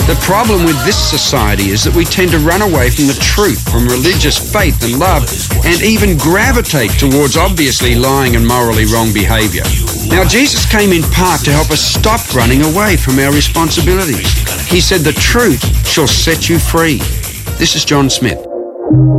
The problem with this society is that we tend to run away from the truth, from religious faith and love, and even gravitate towards obviously lying and morally wrong behaviour. Now, Jesus came in part to help us stop running away from our responsibilities. He said the truth shall set you free. This is John Smith.